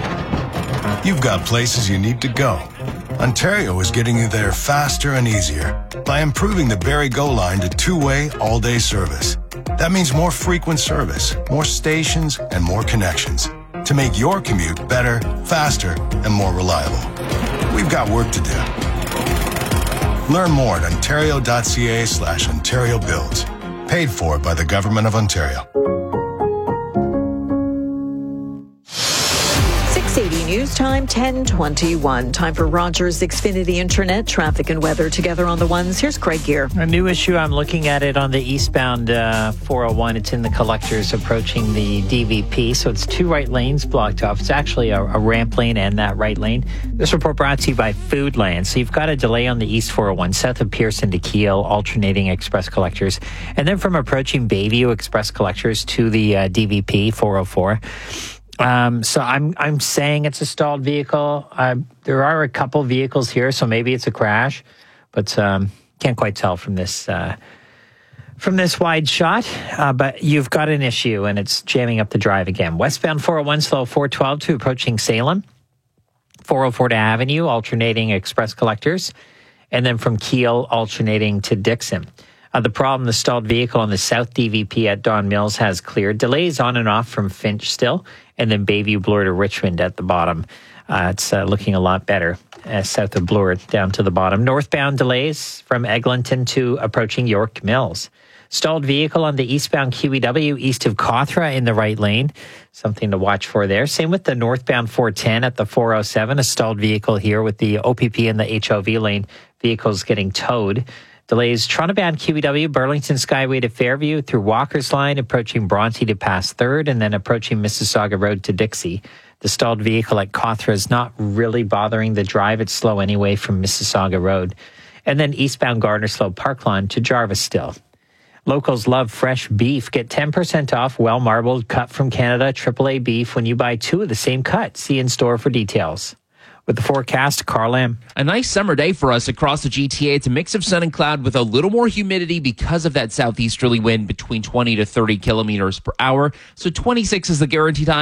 You've got places you need to go. Ontario is getting you there faster and easier by improving the Barrie Go line to two-way, all-day service. That means more frequent service, more stations, and more connections to make your commute better, faster, and more reliable. We've got work to do. Learn more at ontario.ca/Ontario Builds. Paid for by the Government of Ontario. 680 News Time, 1021. Time for Rogers Xfinity Internet, traffic and weather together on the ones. Here's Craig Gear. A new issue, I'm looking at it on the eastbound 401. It's in the collectors approaching the DVP. So it's 2 right lanes blocked off. It's actually a ramp lane and that right lane. This report brought to you by Foodland. So you've got a delay on the East 401, south of Pearson to Kiel, alternating express collectors. And then from approaching Bayview, express collectors to the DVP 404. So I'm saying it's a stalled vehicle. There are a couple vehicles here, so maybe it's a crash, but can't quite tell from this wide shot. But you've got an issue, and it's jamming up the drive again. Westbound 401 slow 412 to approaching Salem, 404 to Avenue, alternating express collectors, and then from Kiel, alternating to Dixon. The problem, the stalled vehicle on the South DVP at Don Mills has cleared. Delays on and off from Finch still, and then Bayview Bloor to Richmond at the bottom. It's looking a lot better south of Bloor down to the bottom. Northbound delays from Eglinton to approaching York Mills. Stalled vehicle on the eastbound QEW east of Cawthra in the right lane. Something to watch for there. Same with the northbound 410 at the 407. A stalled vehicle here with the OPP in the HOV lane. Vehicles getting towed. Delays Toronto-bound QEW, Burlington Skyway to Fairview through Walker's Line, approaching Bronte to pass 3rd, and then approaching Mississauga Road to Dixie. The stalled vehicle at Cawthra is not really bothering the drive. It's slow anyway from Mississauga Road. And then eastbound Gardner Slope Parklawn to Jarvis still. Locals love fresh beef. Get 10% off well-marbled cut from Canada AAA beef when you buy 2 of the same cut. See in store for details. With the forecast, Carl Lam. A nice summer day for us across the GTA. It's a mix of sun and cloud with a little more humidity because of that southeasterly wind between 20 to 30 kilometers per hour. So 26 is the guaranteed high.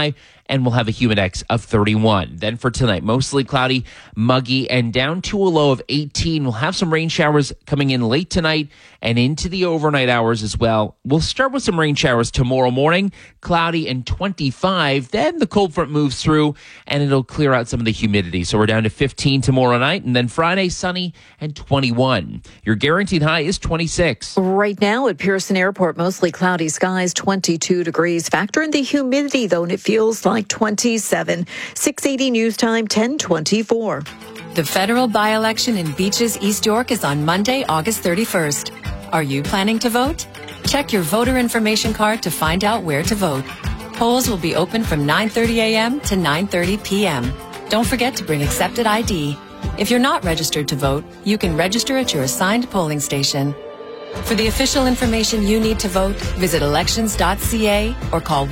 and we'll have a humidex of 31. Then for tonight, mostly cloudy, muggy, and down to a low of 18. We'll have some rain showers coming in late tonight and into the overnight hours as well. We'll start with some rain showers tomorrow morning, cloudy and 25. Then the cold front moves through and it'll clear out some of the humidity. So we're down to 15 tomorrow night, and then Friday, sunny and 21. Your guaranteed high is 26. Right now at Pearson Airport, mostly cloudy skies, 22 degrees. Factor in the humidity, though, and it feels like 27. 680 news time, 10:24. The federal by-election in Beaches, East York is on Monday, August 31st. Are you planning to vote? Check your voter information card to find out where to vote. Polls will be open from 9:30 a.m. to 9:30 p.m. Don't forget to bring accepted ID. If you're not registered to vote, you can register at your assigned polling station. For the official information you need to vote, visit elections.ca or call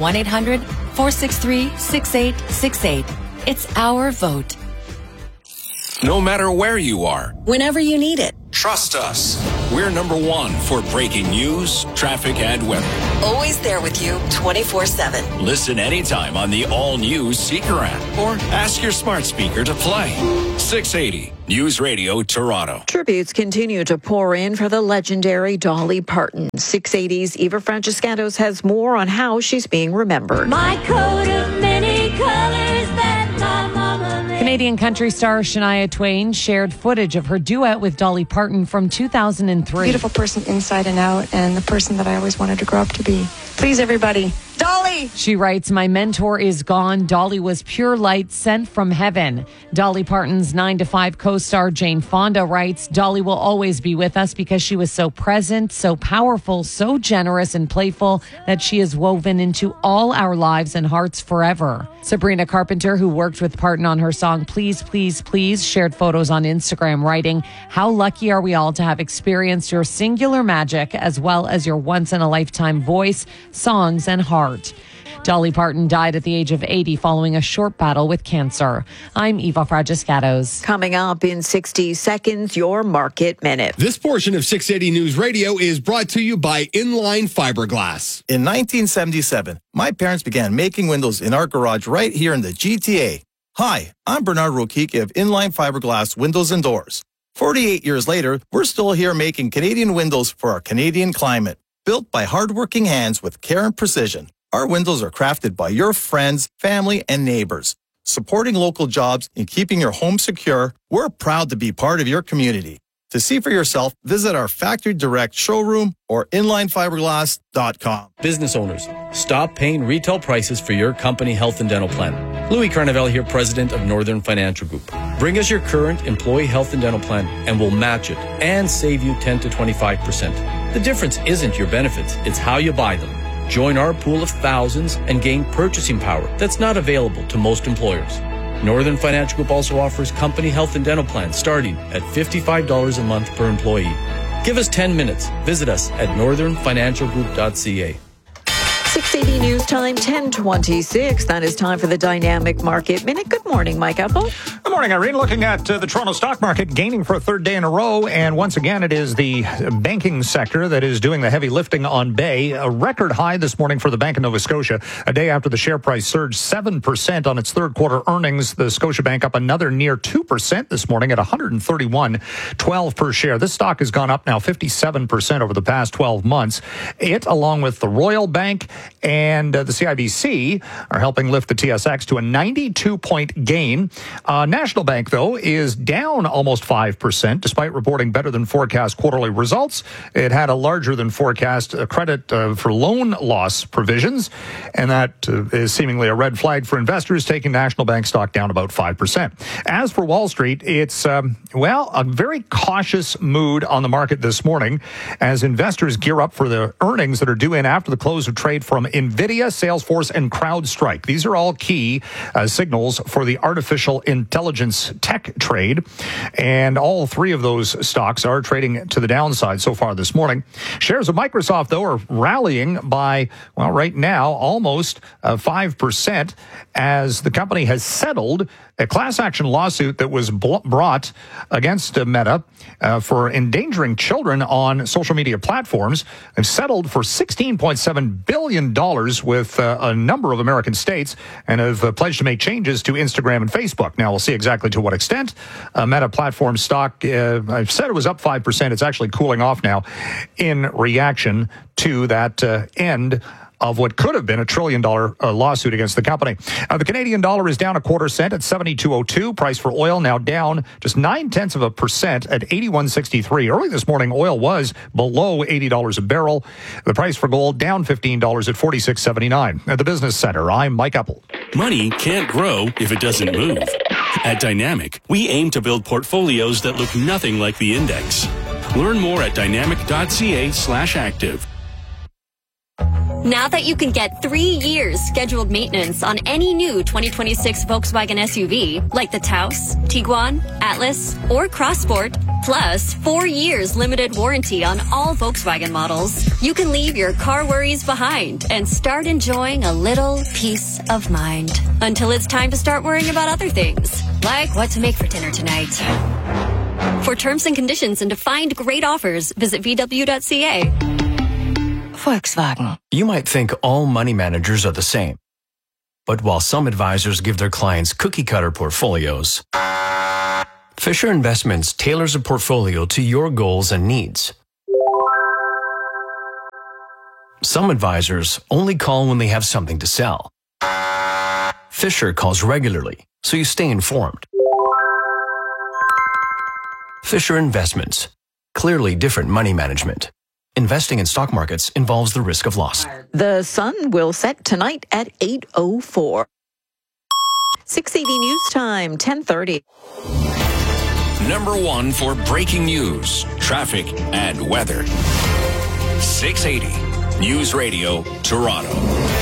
1-800-463-6868. It's our vote. No matter where you are, Whenever you need it. trust us. We're number one for breaking news, traffic, and weather. Always there with you 24/7. Listen anytime on the all-new Seeker app or ask your smart speaker to play. 680 News Radio Toronto. Tributes continue to pour in for the legendary Dolly Parton. 680's Eva Franciscatos has more on how she's being remembered. My coat of many colors that my mama made. Canadian country star Shania Twain shared footage of her duet with Dolly Parton from 2003. Beautiful person inside and out, and the person that I always wanted to grow up to be. Please, everybody. Dolly! She writes, "My mentor is gone. Dolly was pure light sent from heaven." Dolly Parton's 9 to 5 co-star Jane Fonda writes, "Dolly will always be with us because she was so present, so powerful, so generous and playful that she is woven into all our lives and hearts forever." Sabrina Carpenter, who worked with Parton on her song Please, Please, Please, shared photos on Instagram writing, "How lucky are we all to have experienced your singular magic as well as your once-in-a-lifetime voice, songs, and heart." Dolly Parton died at the age of 80 following a short battle with cancer. I'm Eva Franciscatos. Coming up in 60 seconds, your Market Minute. This portion of 680 News Radio is brought to you by Inline Fiberglass. In 1977, my parents began making windows in our garage right here in the GTA. Hi, I'm Bernard Rokicki of Inline Fiberglass Windows and Doors. 48 years later, we're still here making Canadian windows for our Canadian climate. Built by hardworking hands with care and precision. Our windows are crafted by your friends, family, and neighbors. Supporting local jobs and keeping your home secure, we're proud to be part of your community. To see for yourself, visit our Factory Direct showroom or inlinefiberglass.com. Business owners, stop paying retail prices for your company health and dental plan. Louis Carnevale here, president of Northern Financial Group. Bring us your current employee health and dental plan and we'll match it and save you 10 to 25%. The difference isn't your benefits, it's how you buy them. Join our pool of thousands and gain purchasing power that's not available to most employers. Northern Financial Group also offers company health and dental plans starting at $55 a month per employee. Give us 10 minutes. Visit us at northernfinancialgroup.ca. 680 News Time, 10:26. That is time for the Dynamic Market Minute. Good morning, Mike Apple. Good morning, Irene. Looking at the Toronto stock market gaining for a third day in a row. And once again, it is the banking sector that is doing the heavy lifting on Bay. A record high this morning for the Bank of Nova Scotia, a day after the share price surged 7% on its third quarter earnings. The Scotiabank up another near 2% this morning at $131.12 per share. This stock has gone up now 57% over the past 12 months. It, along with the Royal Bank and the CIBC, are helping lift the TSX to a 92-point gain. National Bank, though, is down almost 5%, despite reporting better than forecast quarterly results. It had a larger than forecast credit for loan loss provisions, and that is seemingly a red flag for investors, taking National Bank stock down about 5%. As for Wall Street, it's, a very cautious mood on the market this morning as investors gear up for the earnings that are due in after the close of trade from NVIDIA, Salesforce, and CrowdStrike. These are all key signals for the artificial intelligence intelligence tech trade. And all three of those stocks are trading to the downside so far this morning. Shares of Microsoft, though, are rallying by, well, right now, almost 5% as the company has settled a class action lawsuit that was brought against Meta for endangering children on social media platforms, and settled for $16.7 billion with a number of American states, and have pledged to make changes to Instagram and Facebook. Now, we'll see exactly to what extent. Meta platform stock, I've said it was up 5%. It's actually cooling off now in reaction to that end of what could have been a $1 trillion lawsuit against the company. The Canadian dollar is down a quarter cent at 72.02. Price for oil now down just 0.9% at 81.63. Early this morning, oil was below $80 a barrel. The price for gold down $15 at 46.79. At the Business Center, I'm Mike Uppel. Money can't grow if it doesn't move. At Dynamic, we aim to build portfolios that look nothing like the index. Learn more at dynamic.ca/active. Now that you can get 3 years scheduled maintenance on any new 2026 Volkswagen SUV, like the Taos, Tiguan, Atlas, or Crossport, plus 4 years limited warranty on all Volkswagen models, you can leave your car worries behind and start enjoying a little peace of mind. Until it's time to start worrying about other things, like what to make for dinner tonight. For terms and conditions and to find great offers, visit VW.ca. Volkswagen. You might think all money managers are the same. But while some advisors give their clients cookie-cutter portfolios, Fisher Investments tailors a portfolio to your goals and needs. Some advisors only call when they have something to sell. Fisher calls regularly, so you stay informed. Fisher Investments. Clearly different money management. Investing in stock markets involves the risk of loss. The sun will set tonight at 8:04. 680 News Time, 10:30. Number one for breaking news, traffic, and weather. 680 News Radio, Toronto.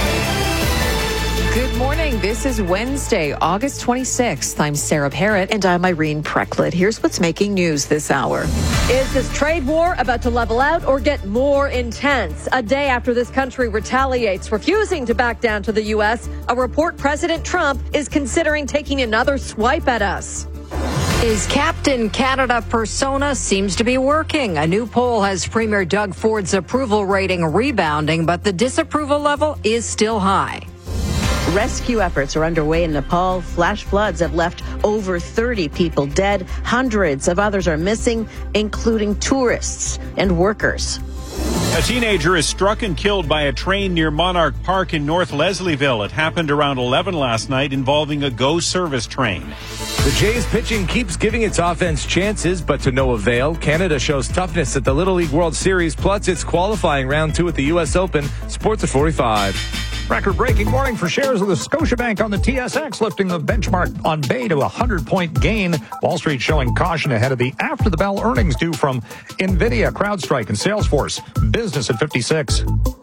Good morning. This is Wednesday, August 26th. I'm Sarah Parrott. And I'm Irene Precklett. Here's what's making news this hour. Is this trade war about to level out or get more intense? A day after this country retaliates, refusing to back down to the U.S., a report President Trump is considering taking another swipe at us. His Captain Canada persona seems to be working. A new poll has Premier Doug Ford's approval rating rebounding, but the disapproval level is still high. Rescue efforts are underway in Nepal. Flash floods have left over 30 people dead. Hundreds of others are missing, including tourists and workers. A teenager is struck and killed by a train near Monarch Park in North Leslieville. It happened around 11 last night, involving a GO service train. The Jays pitching keeps giving its offense chances, but to no avail. Canada shows toughness at the Little League World Series, plus its qualifying round 2 at the U.S. Open. Sports at 45. Record-breaking morning for shares of the Scotiabank on the TSX, lifting the benchmark on Bay to a 100-point gain. Wall Street showing caution ahead of the after-the-bell earnings due from NVIDIA, CrowdStrike, and Salesforce. Business at 56.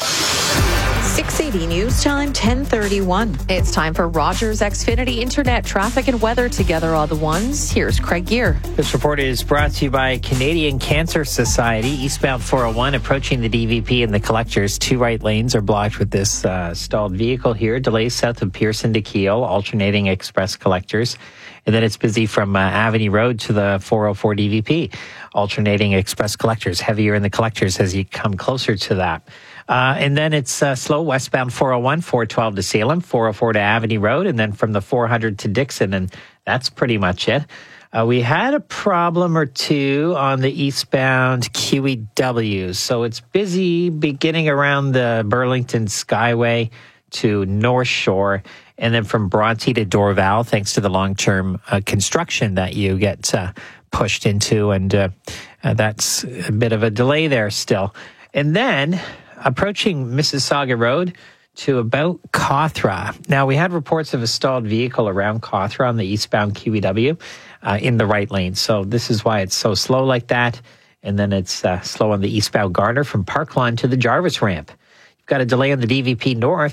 680 News Time, 10:31. It's time for Rogers Xfinity Internet traffic and weather together all the ones. Here's Craig Gear. This report is brought to you by Canadian Cancer Society. Eastbound 401 approaching the DVP and the collectors. 2 right lanes are blocked with this stalled vehicle here. Delays south of Pearson to Keele, alternating express collectors. And then it's busy from Avenue Road to the 404 DVP, alternating express collectors. Heavier in the collectors as you come closer to that. And then it's slow westbound 401, 412 to Salem, 404 to Avenue Road, and then from the 400 to Dixon, and that's pretty much it. We had a problem or two on the eastbound QEW, so it's busy beginning around the Burlington Skyway to North Shore, and then from Bronte to Dorval, thanks to the long-term construction that you get pushed into, and that's a bit of a delay there still. And then approaching Mississauga Road to about Cawthra. Now, we had reports of a stalled vehicle around Cawthra on the eastbound QEW in the right lane. So this is why it's so slow like that. And then it's slow on the eastbound Garner from Park Lawn to the Jarvis ramp. You've got a delay on the DVP North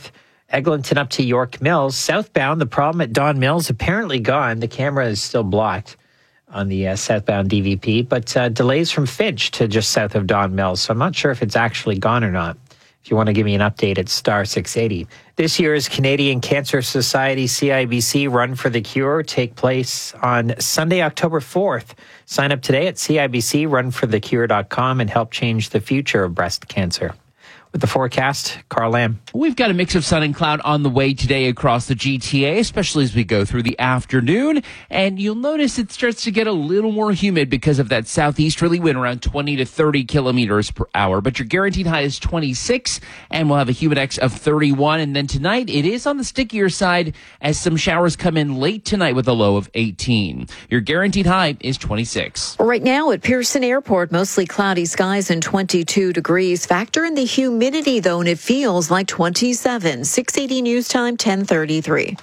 Eglinton up to York Mills. Southbound, the problem at Don Mills apparently gone. The camera is still blocked on the southbound DVP, but delays from Finch to just south of Don Mills. So I'm not sure if it's actually gone or not. If you want to give me an update, it's star 680. This year's Canadian Cancer Society CIBC Run for the Cure take place on Sunday, October 4th. Sign up today at CIBCRunforthecure.com and help change the future of breast cancer. With the forecast, Carl Lamb. We've got a mix of sun and cloud on the way today across the GTA, especially as we go through the afternoon. And you'll notice it starts to get a little more humid because of that southeasterly wind around 20 to 30 kilometers per hour. But your guaranteed high is 26, and we'll have a humidex of 31. And then tonight, it is on the stickier side as some showers come in late tonight with a low of 18. Your guaranteed high is 26. Right now at Pearson Airport, mostly cloudy skies and 22 degrees. Factor in the humidity, though, and it feels like 27. 680 News Time, 10:33.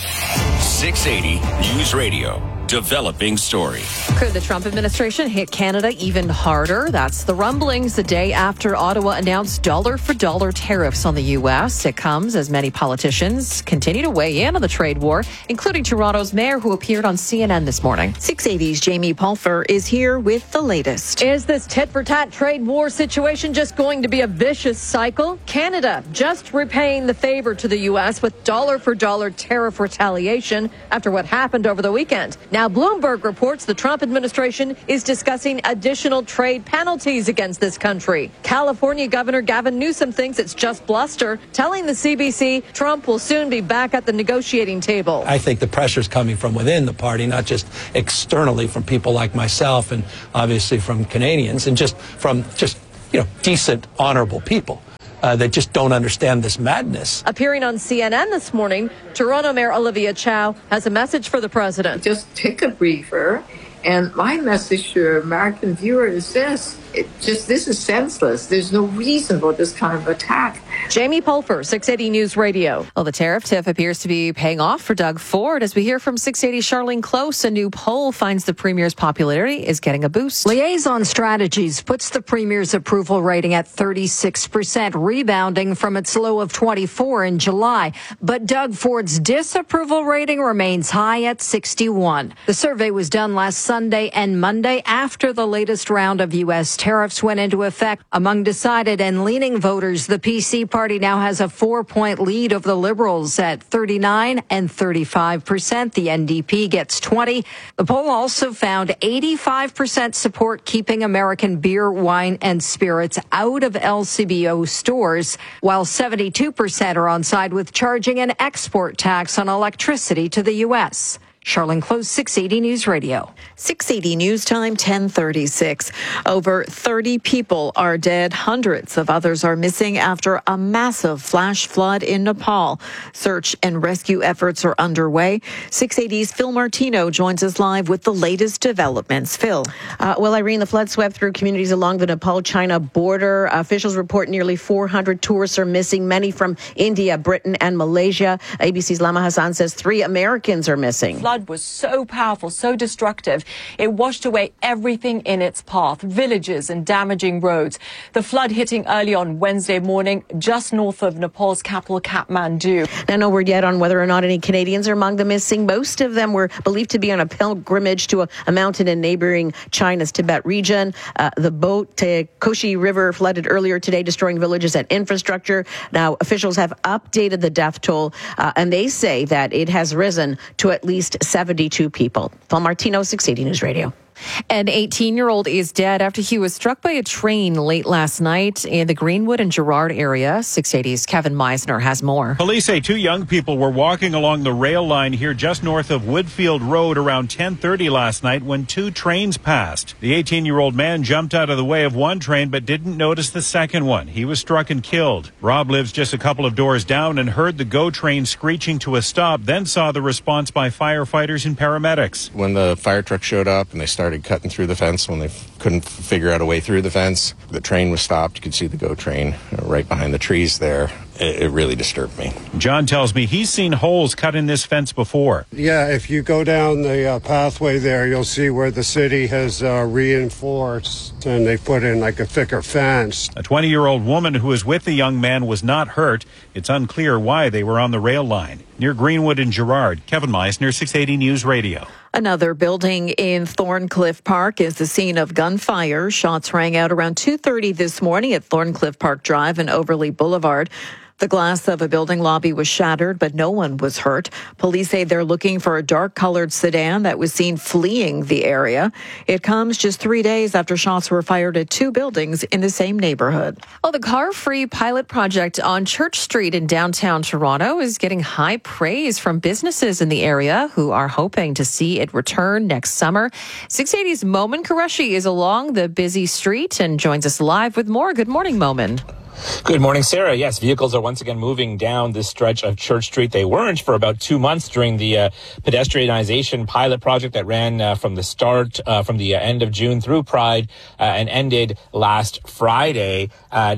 680 News Radio. Developing story. Could the Trump administration hit Canada even harder? That's the rumblings the day after Ottawa announced dollar-for-dollar tariffs on the U.S. It comes as many politicians continue to weigh in on the trade war, including Toronto's mayor, who appeared on CNN this morning. 680's Jamie Pulfer is here with the latest. Is this tit-for-tat trade war situation just going to be a vicious cycle? Canada just repaying the favor to the U.S. with dollar-for-dollar tariff retaliation after what happened over the weekend. Now, Bloomberg reports the Trump administration is discussing additional trade penalties against this country. California Governor Gavin Newsom thinks it's just bluster, telling the CBC Trump will soon be back at the negotiating table. I think the pressure's coming from within the party, not just externally from people like myself and obviously from Canadians and just from decent, honorable people. That just don't understand this madness. Appearing on CNN this morning, Toronto Mayor Olivia Chow has a message for the president. Just take a breather. And my message to American viewers is this is senseless. There's no reason for this kind of attack. Jamie Pulfer, 680 News Radio. Well, the tariff tiff appears to be paying off for Doug Ford. As we hear from 680 Charlene Close, a new poll finds the premier's popularity is getting a boost. Liaison Strategies puts the premier's approval rating at 36%, rebounding from its low of 24 in July. But Doug Ford's disapproval rating remains high at 61. The survey was done last Sunday and Monday after the latest round of U.S. tariffs went into effect. Among decided and leaning voters, the PC party now has a 4-point lead over the Liberals at 39 and 35%. The NDP gets 20. The poll also found 85% support keeping American beer, wine, and spirits out of LCBO stores, while 72% are on side with charging an export tax on electricity to the U.S. Charlene Close, 680 News Radio. 680 News Time, 10:36. Over 30 people are dead. Hundreds of others are missing after a massive flash flood in Nepal. Search and rescue efforts are underway. 680's Phil Martino joins us live with the latest developments. Phil. Well, Irene, the flood swept through communities along the Nepal-China border. Officials report nearly 400 tourists are missing, many from India, Britain, and Malaysia. ABC's Lama Hassan says 3 Americans are missing. Flood was so powerful, so destructive, it washed away everything in its path, villages and damaging roads. The flood hitting early on Wednesday morning, just north of Nepal's capital, Kathmandu. Now, no word yet on whether or not any Canadians are among the missing. Most of them were believed to be on a pilgrimage to a mountain in neighboring China's Tibet region. The boat to Koshi River flooded earlier today, destroying villages and infrastructure. Now, officials have updated the death toll, and they say that it has risen to at least 72 people. Phil Martino, 680 News Radio. An 18-year-old is dead after he was struck by a train late last night in the Greenwood and Girard area. 680's Kevin Meisner has more. Police say 2 young people were walking along the rail line here just north of Woodfield Road around 10:30 last night when 2 trains passed. The 18-year-old man jumped out of the way of one train but didn't notice the second one. He was struck and killed. Rob lives just a couple of doors down and heard the GO train screeching to a stop, then saw the response by firefighters and paramedics. When the fire truck showed up and they started started cutting through the fence when they couldn't figure out a way through the fence. The train was stopped. You could see the GO train right behind the trees there. It really disturbed me. John tells me he's seen holes cut in this fence before. Yeah, if you go down the pathway there, you'll see where the city has reinforced and they put in like a thicker fence. A 20-year-old woman who was with the young man was not hurt. It's unclear why they were on the rail line. Near Greenwood and Gerrard, Kevin Meisner, 680 News Radio. Another building in Thorncliffe Park is the scene of gunfire. Shots rang out around 2:30 this morning at Thorncliffe Park Drive and Overlea Boulevard. The glass of a building lobby was shattered, but no one was hurt. Police say they're looking for a dark-colored sedan that was seen fleeing the area. It comes just 3 days after shots were fired at two buildings in the same neighborhood. Well, the car-free pilot project on Church Street in downtown Toronto is getting high praise from businesses in the area who are hoping to see it return next summer. 680's Momin Qureshi is along the busy street and joins us live with more. Good morning, Momin. Good morning, Sarah. Yes, vehicles are once again moving down this stretch of Church Street. They weren't for about 2 months during the pedestrianization pilot project that ran from the start, from the end of June through Pride and ended last Friday.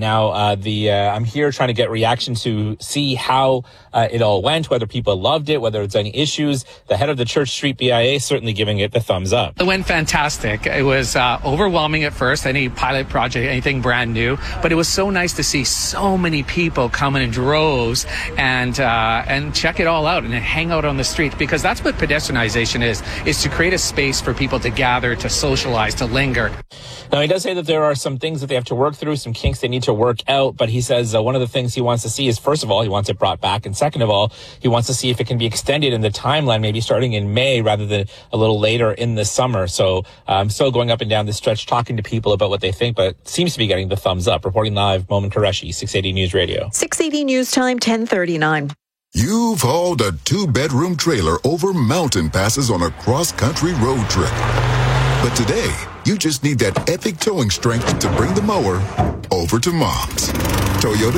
I'm here trying to get reaction to see how it all went, whether people loved it, whether it's any issues. The head of the Church Street BIA certainly giving it the thumbs up. It went fantastic. It was overwhelming at first, any pilot project, anything brand new, but it was so nice to see so many people coming in droves and check it all out and hang out on the street, because that's what pedestrianization is to create a space for people to gather, to socialize, to linger. Now, he does say that there are some things that they have to work through, some kinks they need to work out, but he says one of the things he wants to see is, first of all, he wants it brought back, and second of all, he wants to see if it can be extended in the timeline, maybe starting in May rather than a little later in the summer. So I'm still going up and down this stretch, talking to people about what they think, but seems to be getting the thumbs up. Reporting live, Momin Qureshi, 680 News Radio. 680 News Time, 10:39. You've hauled a 2-bedroom trailer over mountain passes on a cross-country road trip. But today, you just need that epic towing strength to bring the mower over to Mom's. Toyota